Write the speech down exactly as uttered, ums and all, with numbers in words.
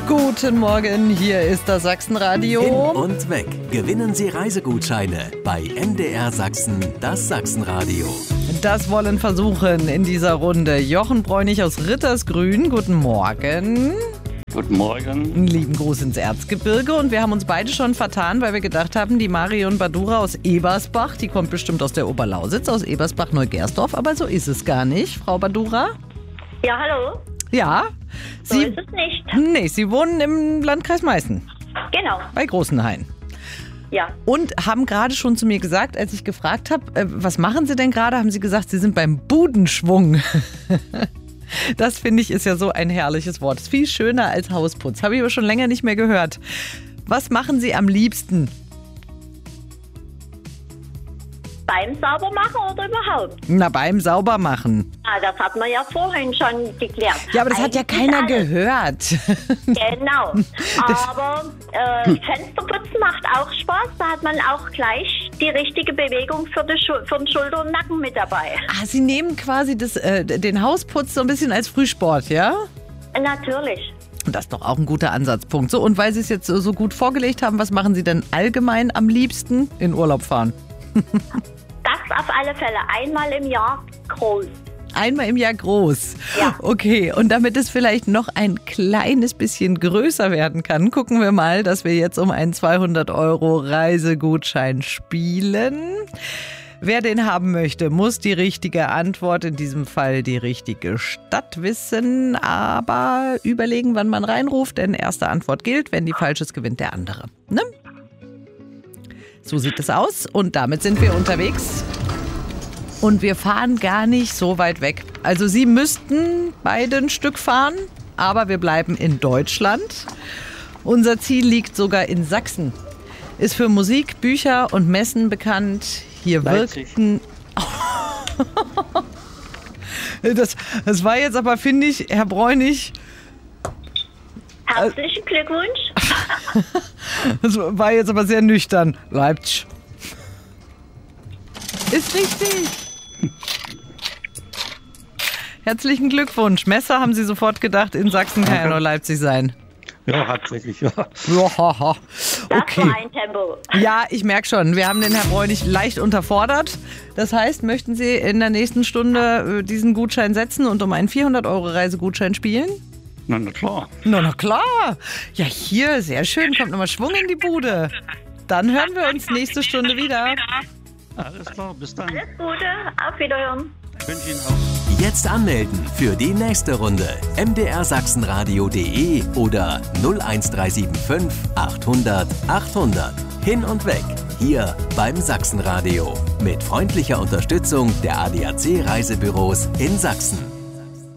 Guten Morgen, hier ist das Sachsenradio. Hin und weg. Gewinnen Sie Reisegutscheine bei M D R Sachsen, das Sachsenradio. Das wollen versuchen in dieser Runde Jochen Bräunig aus Rittersgrün. Guten Morgen. Guten Morgen. Einen lieben Gruß ins Erzgebirge. Und wir haben uns beide schon vertan, weil wir gedacht haben, die Marion Badura aus Ebersbach, die kommt bestimmt aus der Oberlausitz, aus Ebersbach-Neugersdorf. Aber so ist es gar nicht, Frau Badura. Ja, hallo. Ja. So Sie, ist es nicht. Nee, Sie wohnen im Landkreis Meißen, Genau. bei Großenhain. Ja. Und haben gerade schon zu mir gesagt, als ich gefragt habe, äh, was machen Sie denn gerade, haben Sie gesagt, Sie sind beim Budenschwung. Das finde ich ist ja so ein herrliches Wort. Ist viel schöner als Hausputz. Habe ich aber schon länger nicht mehr gehört. Was machen Sie am liebsten? Beim Saubermachen oder überhaupt? Na, beim Saubermachen. Ah, das hat man ja vorhin schon geklärt. Ja, aber das hat ja Eigentlich keiner alles. gehört. Genau. Aber äh, Fensterputzen macht auch Spaß. Da hat man auch gleich die richtige Bewegung für, die Schu- für den Schulter und Nacken mit dabei. Ah, Sie nehmen quasi das, äh, den Hausputz so ein bisschen als Frühsport, ja? Natürlich. Und das ist doch auch ein guter Ansatzpunkt. So, und weil Sie es jetzt so, so gut vorgelegt haben, was machen Sie denn allgemein am liebsten? In Urlaub fahren. Das auf alle Fälle. Einmal im Jahr groß. Einmal im Jahr groß. Ja. Okay, und damit es vielleicht noch ein kleines bisschen größer werden kann, gucken wir mal, dass wir jetzt um einen zweihundert Euro Reisegutschein spielen. Wer den haben möchte, muss die richtige Antwort, in diesem Fall die richtige Stadt wissen, aber überlegen, wann man reinruft, denn erste Antwort gilt, wenn die falsch ist, gewinnt der andere. Ne? So sieht es aus und damit sind wir unterwegs. Und wir fahren gar nicht so weit weg. Also Sie müssten beide ein Stück fahren, aber wir bleiben in Deutschland. Unser Ziel liegt sogar in Sachsen. Ist für Musik, Bücher und Messen bekannt. Hier Leipzig. wirkten... Das, das war jetzt aber, finde ich, Herr Bräunig, Herzlichen Glückwunsch. das war jetzt aber sehr nüchtern. Leipzig. Ist richtig. Herzlichen Glückwunsch. Messe haben Sie sofort gedacht, in Sachsen kann ja nur Leipzig sein. Ja, tatsächlich, ja. Ja, haha. Das Okay. war ein Tempo. Ja, ich merke schon, wir haben den Herrn Bräunig leicht unterfordert. Das heißt, möchten Sie in der nächsten Stunde äh, diesen Gutschein setzen und um einen vierhundert Euro Reisegutschein spielen? Na, na klar. Na, na klar. Ja, hier, sehr schön. Kommt nochmal Schwung in die Bude. Dann hören wir uns nächste Stunde wieder. Alles klar, bis dann. Alles Gute. Auf Wiederhören. Ich wünsche Ihnen auch. Jetzt anmelden für die nächste Runde. m d r sachsenradio punkt de oder null eins drei sieben fünf achthundert achthundert. Hin und weg. Hier beim Sachsenradio. Mit freundlicher Unterstützung der A D A C Reisebüros in Sachsen.